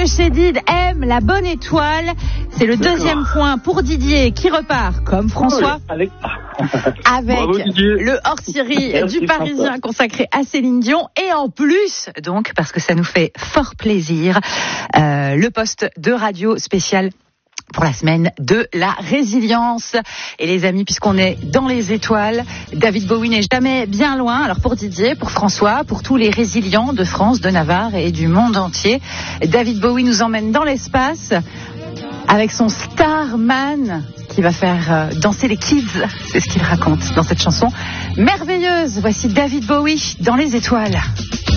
que Chédid aime la bonne étoile. C'est le deuxième point pour Didier qui repart, comme François, avec Bravo, le hors-série du Parisien consacré à Céline Dion. Et en plus, donc, parce que ça nous fait fort plaisir, le poste de radio spécial pour la semaine de la résilience. Et les amis, puisqu'on est dans les étoiles, David Bowie n'est jamais bien loin. Alors pour Didier, pour François, pour tous les résilients de France, de Navarre et du monde entier, David Bowie nous emmène dans l'espace avec son Starman qui va faire danser les kids. C'est ce qu'il raconte dans cette chanson merveilleuse. Voici David Bowie dans les étoiles.